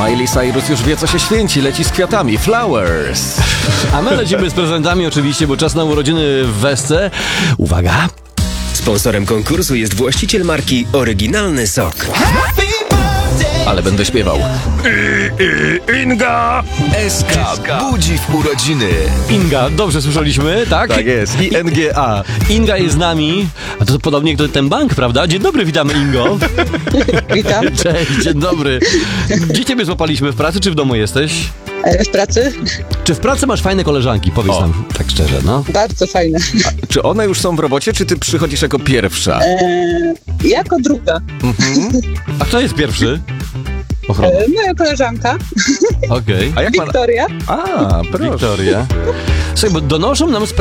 Miley Cyrus już wie, co się święci, leci z kwiatami. Flowers. A my lecimy z prezentami oczywiście, bo czas na urodziny w Wesce. Uwaga! Sponsorem konkursu jest właściciel marki Oryginalny Sok. Ale będę śpiewał. Inga! SK budzi w urodziny. Inga, dobrze słyszeliśmy, tak? Tak jest. INGA. Inga jest z nami, a to podobnie jak ten bank, prawda? Dzień dobry, witamy Ingo. Witam. Cześć, dzień dobry. Gdzie ciebie złapaliśmy? W pracy czy w domu jesteś? W pracy? Czy w pracy masz fajne koleżanki? Powiedz nam tak szczerze, no. Bardzo fajne. Czy one już są w robocie, czy ty przychodzisz jako pierwsza? Jako druga. A kto jest pierwszy? Ochrona. Moja koleżanka, Okej. A jak ma... Wiktoria. A, proszę. Wiktoria. Słuchaj, bo donoszą nam z